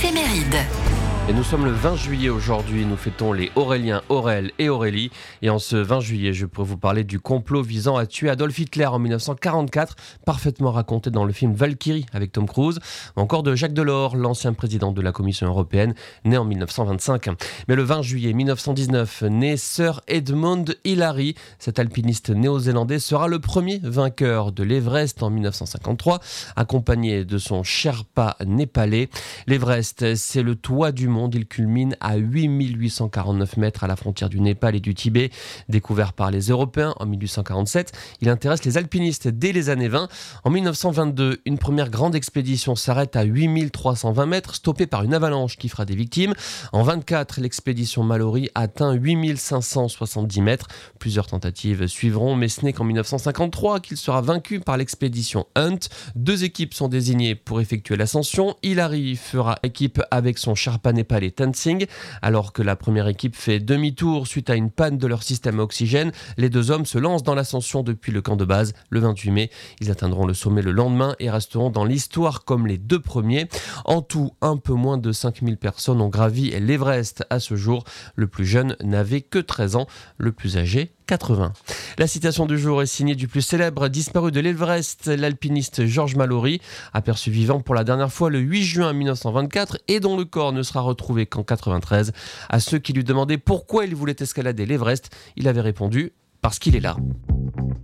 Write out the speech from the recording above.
Éphéméride. Et nous sommes le 20 juillet aujourd'hui, nous fêtons les Auréliens, Aurèle et Aurélie. Et en ce 20 juillet, je pourrais vous parler du complot visant à tuer Adolf Hitler en 1944, parfaitement raconté dans le film Valkyrie avec Tom Cruise, ou encore de Jacques Delors, l'ancien président de la Commission européenne, né en 1925. Mais le 20 juillet 1919, naît Sir Edmund Hillary. Cet alpiniste néo-zélandais sera le premier vainqueur de l'Everest en 1953, accompagné de son Sherpa népalais. L'Everest, c'est le toit du monde. Il culmine à 8849 mètres à la frontière du Népal et du Tibet. Découvert par les Européens en 1847, il intéresse les alpinistes dès les années 20. En 1922, une première grande expédition s'arrête à 8320 mètres, stoppée par une avalanche qui fera des victimes. En 24, l'expédition Mallory atteint 8570 mètres. Plusieurs tentatives suivront, mais ce n'est qu'en 1953 qu'il sera vaincu par l'expédition Hunt. Deux équipes sont désignées pour effectuer l'ascension. Hillary fera équipe avec son Sherpa népalais Tenzing. Alors que la première équipe fait demi-tour suite à une panne de leur système à oxygène, les deux hommes se lancent dans l'ascension depuis le camp de base le 28 mai. Ils atteindront le sommet le lendemain et resteront dans l'histoire comme les deux premiers. En tout, un peu moins de 5000 personnes ont gravi l'Everest à ce jour. Le plus jeune n'avait que 13 ans, le plus âgé 80. La citation du jour est signée du plus célèbre disparu de l'Everest, l'alpiniste George Mallory, aperçu vivant pour la dernière fois le 8 juin 1924 et dont le corps ne sera retrouvé qu'en 93. À ceux qui lui demandaient pourquoi il voulait escalader l'Everest, il avait répondu « parce qu'il est là ».